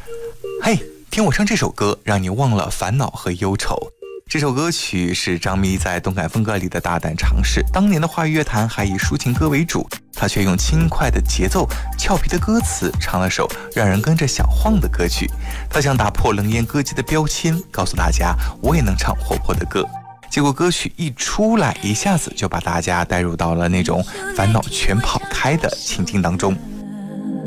嘿，听我唱这首歌，让你忘了烦恼和忧愁。这首歌曲是张咪在动感风格里的大胆尝试，当年的华语乐坛还以抒情歌为主，他却用轻快的节奏、俏皮的歌词唱了首让人跟着想晃的歌曲。他想打破冷艳歌姬的标签，告诉大家我也能唱活泼的歌。结果歌曲一出来，一下子就把大家带入到了那种烦恼全跑开的情境当中。